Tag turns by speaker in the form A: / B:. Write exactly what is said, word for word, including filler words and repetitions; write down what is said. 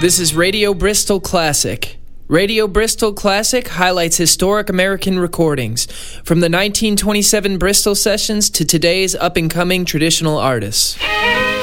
A: This is Radio Bristol Classic. Radio Bristol Classic highlights historic American recordings, from the nineteen twenty-seven Bristol sessions to today's up-and-coming traditional artists.